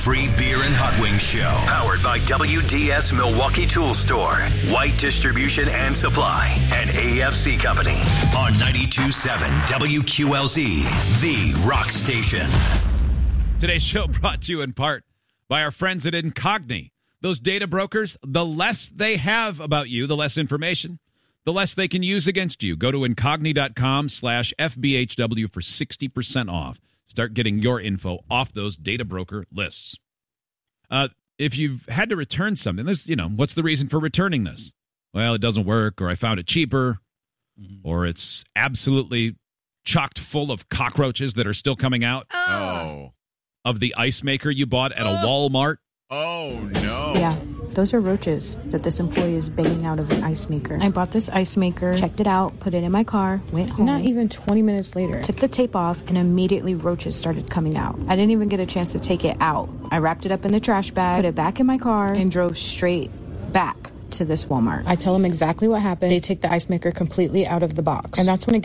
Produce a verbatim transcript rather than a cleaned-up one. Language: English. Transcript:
free beer and hot wings show. Powered by W D S Milwaukee Tool Store, White Distribution and Supply, and A F C Company. On ninety-two point seven W Q L Z, the rock station. Today's show brought to you in part by our friends at Incogni. Those data brokers, the less they have about you, the less information, the less they can use against you. Go to Incogni.com slash FBHW for sixty percent off. Start getting your info off those data broker lists. Uh, if you've had to return something, there's, you know, what's the reason for returning this? Well, it doesn't work, or I found it cheaper, mm-hmm. or it's absolutely chocked full of cockroaches that are still coming out. Oh. Of the ice maker you bought at a Walmart. Oh, no. Yeah, those are roaches that this employee is banging out of an ice maker. I bought this ice maker, checked it out, put it in my car, went home. Not even twenty minutes later, took the tape off, and immediately roaches started coming out. I didn't even get a chance to take it out. I wrapped it up in the trash bag, put it back in my car, and drove straight back to this Walmart. I tell them exactly what happened. They take the ice maker completely out of the box. And that's when it